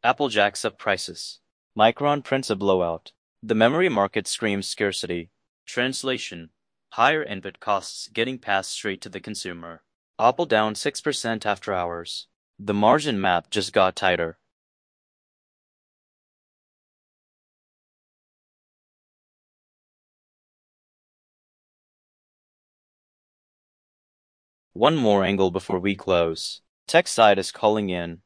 Apple jacks up prices. Micron prints a blowout. The memory market screams scarcity. Translation: higher input costs getting passed straight to the consumer. Apple down 6% after hours. The margin map just got tighter. One more angle before we close. Tech side is calling in.